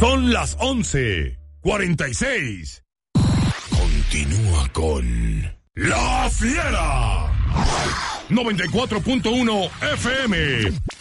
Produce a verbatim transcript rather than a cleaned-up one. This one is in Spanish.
Son las once cuarenta y seis. Continúa con La Fiera. noventa y cuatro punto uno F M.